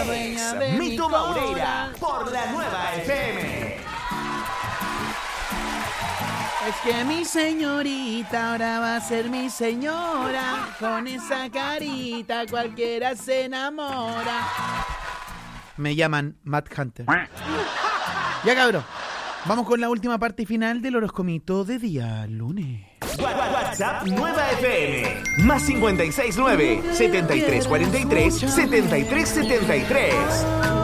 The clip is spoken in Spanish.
la dueña de Mito mi Maureira corazón. por la Nueva FM. Es que mi señorita ahora va a ser mi señora. Con esa carita cualquiera se enamora. Me llaman Matt Hunter. Ya, cabrón. Vamos con la última parte final del horoscomito de día lunes. WhatsApp Nueva FM. Más 569 7343 7373.